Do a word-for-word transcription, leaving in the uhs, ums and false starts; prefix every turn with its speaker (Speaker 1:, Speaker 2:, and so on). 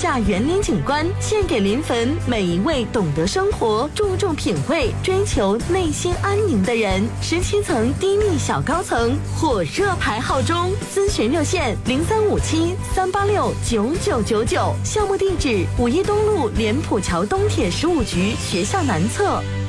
Speaker 1: 下园林景观，献给临汾每一位懂得生活、注重品味、追求内心安宁的人。十七层低密小高层，火热排号中，咨询热线零三五七三八六九九九九，项目地址五一东路莲浦桥东铁十五局学校南侧。